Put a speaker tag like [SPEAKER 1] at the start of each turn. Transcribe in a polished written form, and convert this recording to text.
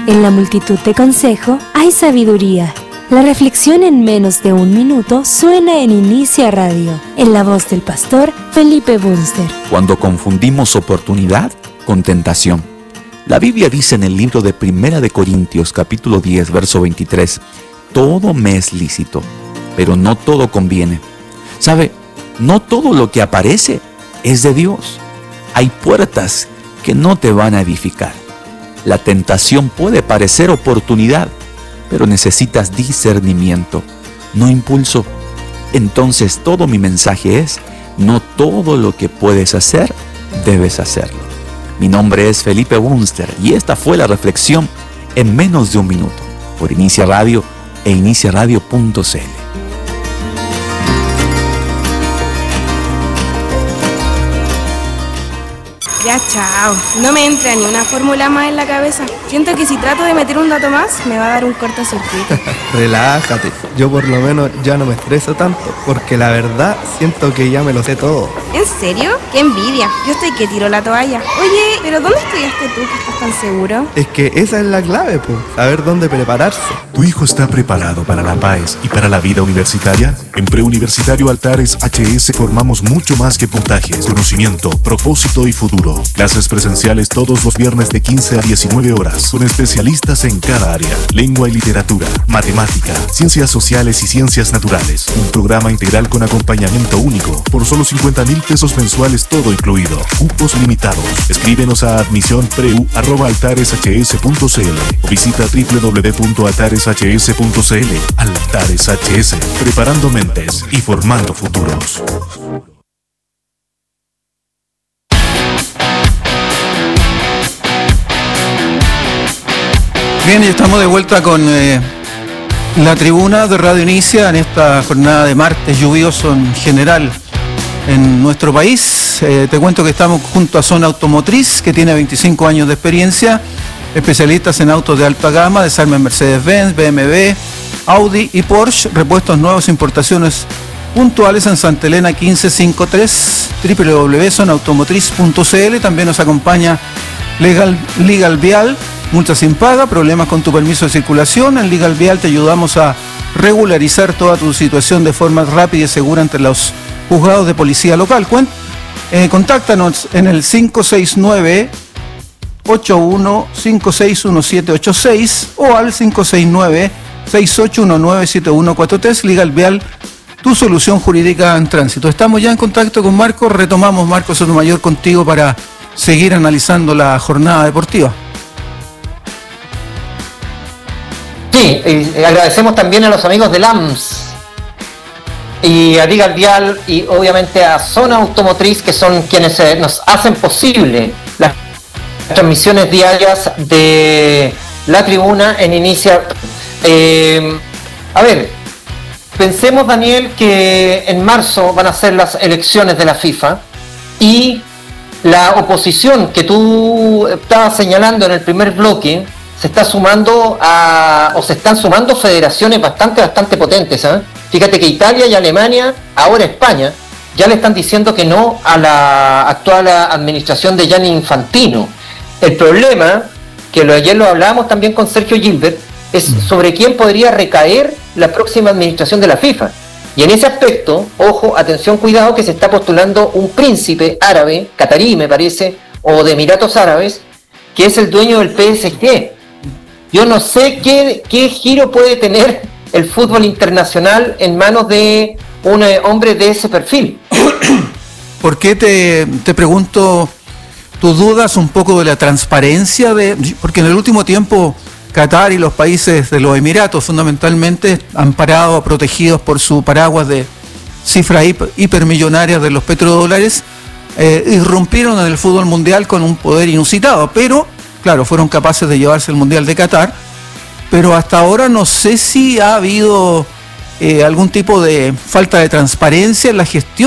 [SPEAKER 1] En la multitud de consejo hay sabiduría. La reflexión en menos de un minuto suena en Inicia Radio, en la voz del pastor Felipe Bunster.
[SPEAKER 2] Cuando confundimos oportunidad con tentación. La Biblia dice en el libro de 1 de Corintios, capítulo 10, verso 23, todo me es lícito, pero no todo conviene. ¿Sabe? No todo lo que aparece es de Dios. Hay puertas que no te van a edificar. La tentación puede parecer oportunidad, pero necesitas discernimiento, no impulso. Entonces todo mi mensaje es, no todo lo que puedes hacer, debes hacerlo. Mi nombre es Felipe Bunster y esta fue la reflexión en menos de un minuto por Inicia Radio e iniciaradio.cl.
[SPEAKER 3] Ya, chao. No me entra ni una fórmula más en la cabeza. Siento que si trato de meter un dato más, me va a dar un cortocircuito.
[SPEAKER 4] Relájate. Yo por lo menos ya no me estreso tanto, porque la verdad siento que ya me lo sé todo.
[SPEAKER 3] ¿En serio? ¡Qué envidia! Yo estoy que tiro la toalla. Oye, ¿pero dónde estudiaste tú que estás tan seguro?
[SPEAKER 4] Es que esa es la clave, pues. Saber dónde prepararse.
[SPEAKER 5] ¿Tu hijo está preparado para la PAES y para la vida universitaria? En Preuniversitario Altares HS formamos mucho más que puntajes, conocimiento, propósito y futuro. Clases presenciales todos los viernes de 15 a 19 horas, con especialistas en cada área: lengua y literatura, matemática, ciencias sociales y ciencias naturales. Un programa integral con acompañamiento único, por solo 50,000 pesos mensuales, todo incluido. Cupos limitados. Escríbenos a admisionpreu@altareshs.cl o visita www.altareshs.cl. Altares HS, preparando mentes y formando futuros.
[SPEAKER 6] Bien, y estamos de vuelta con la tribuna de Radio Inicia en esta jornada de martes lluvioso en general en nuestro país. Te cuento que estamos junto a Zona Automotriz, que tiene 25 años de experiencia, especialistas en autos de alta gama, desarme Mercedes-Benz, BMW, Audi y Porsche, repuestos nuevos, importaciones puntuales en Santa Elena 1553, www.zonautomotriz.cl. También nos acompaña Legal Vial, multa sin paga, problemas con tu permiso de circulación. En Legal Vial te ayudamos a regularizar toda tu situación de forma rápida y segura ante los juzgados de policía local. Contáctanos en el 569-81561786 o al 569-68197143. Legal Vial, tu solución jurídica en tránsito. Estamos ya en contacto con Marco. Retomamos, Marco Sotomayor, contigo para seguir analizando la jornada deportiva.
[SPEAKER 7] Sí, agradecemos también a los amigos de LAMS y a Legal Vial y obviamente a Zona Automotriz, que son quienes nos hacen posible las transmisiones diarias de la tribuna en Inicia. A ver, pensemos, Daniel, que en marzo van a ser las elecciones de la FIFA y la oposición que tú estabas señalando en el primer bloque se están sumando federaciones bastante potentes, ¿eh? Fíjate que Italia y Alemania, ahora España, ya le están diciendo que no a la actual administración de Gianni Infantino. El problema, que ayer lo hablábamos también con Sergio Gilbert, es sobre quién podría recaer la próxima administración de la FIFA. Y en ese aspecto, ojo, atención, cuidado, que se está postulando un príncipe árabe, catarí me parece, o de Emiratos Árabes, que es el dueño del PSG. Yo no sé qué giro puede tener el fútbol internacional en manos de un hombre de ese perfil.
[SPEAKER 6] ¿Por qué te pregunto tus dudas un poco de la transparencia? Porque en el último tiempo Qatar y los países de los Emiratos fundamentalmente, amparados, protegidos por su paraguas de cifras hipermillonarias de los petrodólares, irrumpieron en el fútbol mundial con un poder inusitado, pero claro, fueron capaces de llevarse el Mundial de Qatar, pero hasta ahora no sé si ha habido algún tipo de falta de transparencia en la gestión